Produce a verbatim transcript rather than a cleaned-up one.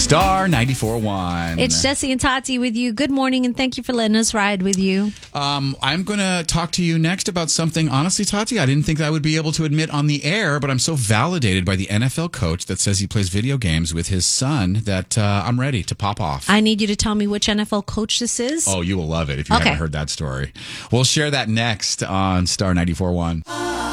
Star ninety-four point one. It's Jesse and Tati with you. Good morning, and thank you for letting us ride with you. Um, I'm going to talk to you next about something, honestly, Tati, I didn't think I would be able to admit on the air, but I'm so validated by the N F L coach that says he plays video games with his son that uh, I'm ready to pop off. I need you to tell me which N F L coach this is. Oh, you will love it if you Okay. haven't heard that story. We'll share that next on Star ninety-four point one.